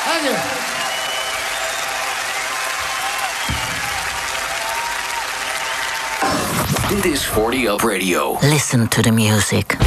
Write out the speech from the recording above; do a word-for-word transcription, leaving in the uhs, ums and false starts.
Thank you. Dit is forty Up Radio. Listen to the music.